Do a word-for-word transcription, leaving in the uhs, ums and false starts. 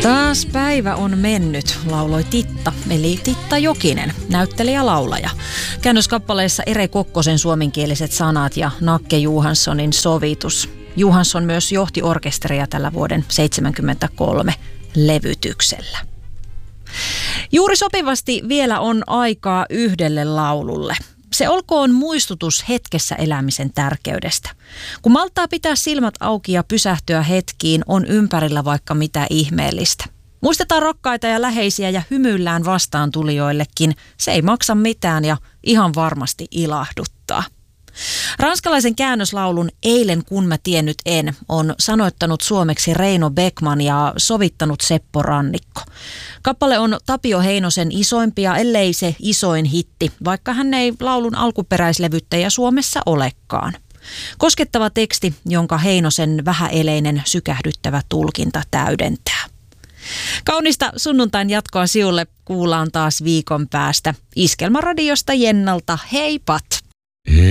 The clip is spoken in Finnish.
Taas päivä on mennyt, lauloi Titta, eli Titta Jokinen, näyttelijä-laulaja. Käännöskappaleessa Ere Kokkosen suomenkieliset sanat ja Nakke Johanssonin sovitus. Johansson myös johti orkesteria tällä vuoden seitsemänkymmentäkolme levytyksellä. Juuri sopivasti vielä on aikaa yhdelle laululle. Se olkoon muistutus hetkessä elämisen tärkeydestä. Kun maltaa pitää silmät auki ja pysähtyä hetkiin, on ympärillä vaikka mitä ihmeellistä. Muistetaan rakkaita ja läheisiä ja hymyillään vastaan tulijoillekin. Se ei maksa mitään ja ihan varmasti ilahduttaa. Ranskalaisen käännöslaulun Eilen kun mä tiennyt en on sanoittanut suomeksi Reino Beckman ja sovittanut Seppo Rannikko. Kappale on Tapio Heinosen isoimpia, ellei se isoin hitti, vaikka hän ei laulun alkuperäislevyttäjä Suomessa olekaan. Koskettava teksti, jonka Heinosen vähäeleinen sykähdyttävä tulkinta täydentää. Kaunista sunnuntain jatkoa siulle, kuullaan taas viikon päästä. Iskelmäradiosta Jennalta, heipat!